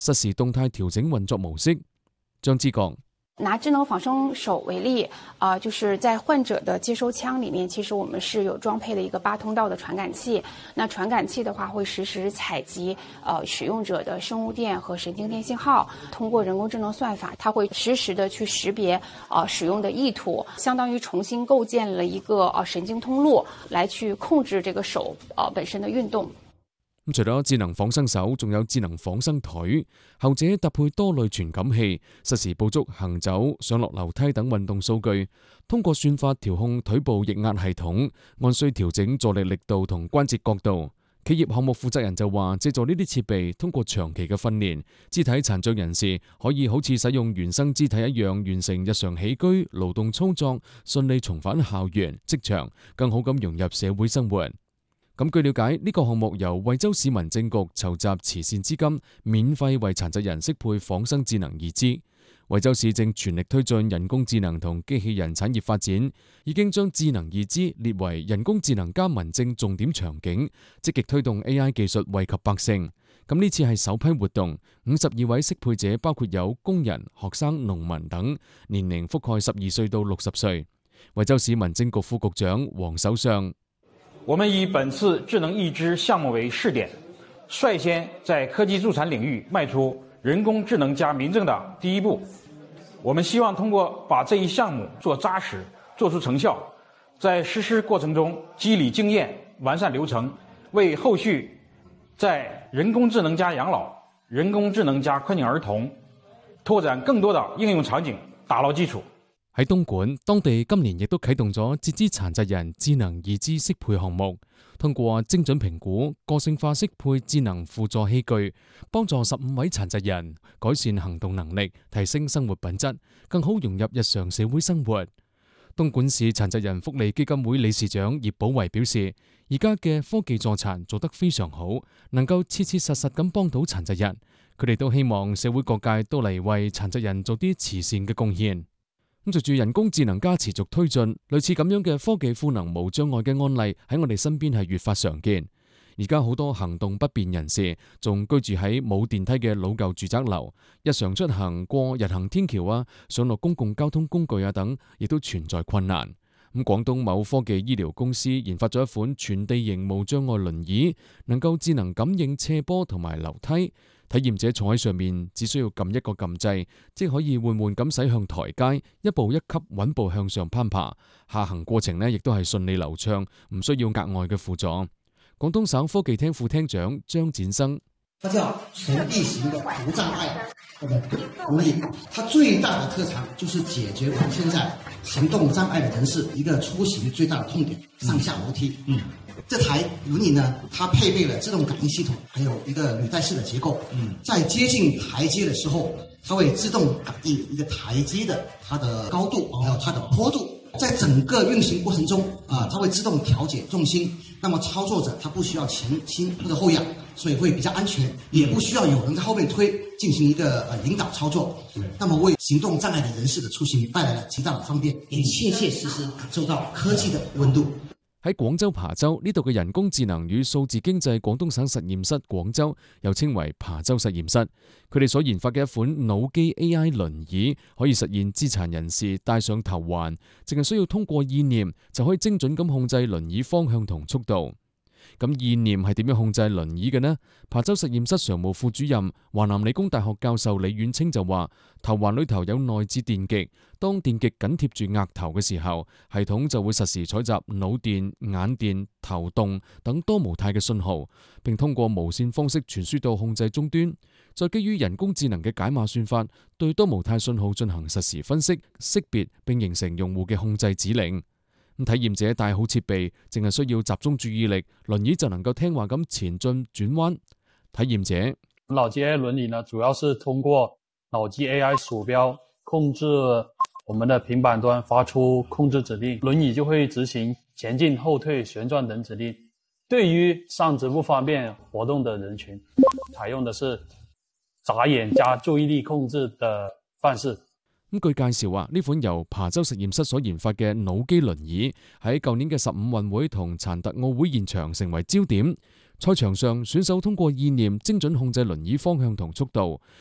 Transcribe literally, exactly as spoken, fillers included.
實時動態調整運作模式。張之講。 拿智能仿生手為例，啊、呃，就是在患者的接收槍裡面，其實我們是有裝配了一個八通道的傳感器。那傳感器的話，會實時採集呃使用者的生物電和神經電信號，通過人工智能算法，它會實時的去識別呃使用的意圖，相當於重新構建了一個呃神經通路，來去控制這個手呃本身的運動。 咁除咗智能仿生手，仲有智能仿生腿，後者搭配多類傳感器，實時捕捉行走、上落樓梯等運動數據，通過算法調控腿部液壓系統，按需調整助力力度同關節角度。企業項目負責人就話，借助呢啲設備，通過長期嘅訓練，肢體殘障人士可以好似使用原生肢體一樣，完成日常起居、勞動操作，順利重返校園、職場，更好咁融入社會生活。咁據了解，呢個項目由惠州市民政局籌集慈善資金，免費為殘疾人適配仿生智能義肢。惠州市正全力推進人工智能同機器人產業發展，已經將智能義肢列為人工智能加民政重點場景，積極推動 A I 技術惠及百姓。咁呢次係首批活動，五十二位適配者包括有工人、學生、農民等，年齡覆蓋十二歲到六十歲。惠州市民政局副局長黃守相。 我們以本次智能義肢項目為試點，率先在科技助殘領域邁出人工智能加民政的第一步。我們希望通過把這一項目做紮實、做出成效，在實施過程中積累經驗、完善流程，為後續在人工智能加養老、人工智能加困境兒童拓展更多的應用場景打牢基礎。 喺東莞，當地今年亦都啟動咗截肢殘疾人智能義肢適配項目，通過精準評估、個性化適配智能輔助器具，幫助十五位殘疾人改善行動能力，提升生活品質，更好融入日常社會生活。東莞市殘疾人福利基金會理事長葉寶維表示，而家嘅科技助殘做得非常好，能夠切切實實咁幫到殘疾人。佢哋都希望社會各界都嚟為殘疾人做啲慈善嘅貢獻。咁隨住人工智能加持續推進，類似咁樣嘅科技賦能無障礙嘅案例喺我哋身邊係越發常見。而家好多行動不便人士仲居住喺冇電梯嘅老舊住宅樓，日常出行過人行天橋啊、上落公共交通工具啊等，亦都存在困難。咁廣東某科技醫療公司研發咗一款全地形無障礙輪椅，能夠智能感應斜坡同埋樓梯。體驗者坐喺上面，只需要撳一個撳掣，即可以緩緩咁駛向台階，一步一級穩步向上攀爬。下行過程呢，亦都係順利流暢，唔需要額外嘅輔助。廣東省科技廳副廳長張展生， 它叫全地形的無障礙或者輪椅，它最大的特長就是解決我們現在行動障礙的人士一個出行最大的痛點，上下樓梯。嗯。這台輪椅呢，它配備了自動感應系統，還有一個履帶式的結構。嗯，在接近台階的時候，它會自動感應一個台階的它的高度，還有它的坡度。在整個運行過程中，啊、呃，它會自動調節重心。那麼操作者他不需要前傾或者後仰，所以會比較安全，也不需要有人在後面推進行一個呃引導操作。嗯，那麼為行動障礙的人士的出行帶來了極大的方便，也切切實實感受到科技的溫度。 喺廣州琶洲呢度嘅人工智能與數字經濟廣東省實驗室廣州，又稱為琶洲實驗室，佢哋所研發嘅一款腦機 A I 輪椅，可以實現肢殘人士戴上頭環，淨係需要通過意念就可以精準咁控制輪椅方向同速度。咁意念係點樣控制輪椅嘅呢？琶洲實驗室常務副主任、華南理工大學教授李遠清就話：頭環裏頭有內置電極，當電極緊貼住額頭嘅時候，系統就會實時採集腦電、眼電、頭動等多模態嘅信號，並通過無線方式傳輸到控制終端，再基於人工智能嘅解碼算法，對多模態信號進行實時分析、識別，並形成用戶嘅控制指令。體驗者帶好設備，淨係需要集中注意力，輪椅就能夠聽話咁前進轉彎。體驗者腦機 A I 輪椅呢，主要是通過腦機 A I 鼠標控制我們的平板端發出控制指令，輪椅就會執行前進、後退、旋轉等指令。對於上肢不方便活動的人群，採用的是眨眼加注意力控制的方式。 咁據介紹話，呢款由琶洲實驗室所研發嘅腦機輪椅喺舊年嘅十五運會同殘特奧會現場成為焦點。 賽場上，選手通過意念精準控制輪椅方向同速度，